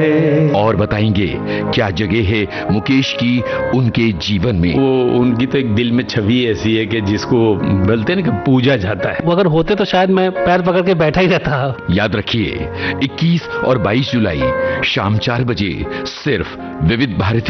और बताएंगे क्या जगह है मुकेश की उनके जीवन में। वो उनकी तो एक दिल में छवि ऐसी है कि जिसको बोलते हैं ना कि पूजा जाता है। वो अगर होते तो शायद मैं पैर पकड़ के बैठा ही रहता। याद रखिए 21 और 22 जुलाई शाम 4 बजे सिर्फ विविध भारती